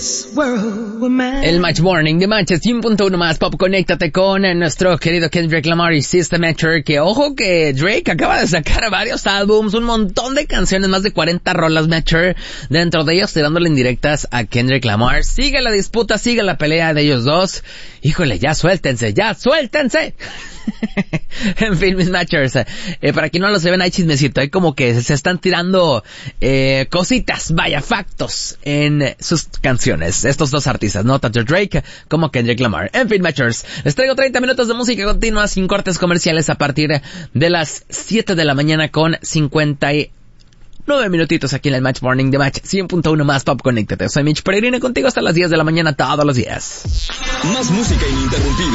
El Match Morning de Match 100.1 más Pop. Conéctate con nuestro querido Kendrick Lamar y System Matcher, que ojo que Drake acaba de sacar varios álbums, un montón de canciones, más de 40 rolas, Matcher, dentro de ellos tirándole indirectas a Kendrick Lamar. Sigue la disputa, sigue la pelea de ellos dos. Híjole, ya suéltense. En fin, mis Matchers, para quien no lo se ven, hay chismecito, hay como que se están tirando cositas, vaya, factos en sus canciones, estos dos artistas, no tanto Drake como Kendrick Lamar. En fin, Matchers, les traigo 30 minutos de música continua sin cortes comerciales a partir de las 7 de la mañana con 59 minutitos aquí en el Match Morning de Match 100.1 más Pop. Conéctate, soy Mitch Peregrino, contigo hasta las 10 de la mañana todos los días. Más música ininterrumpida.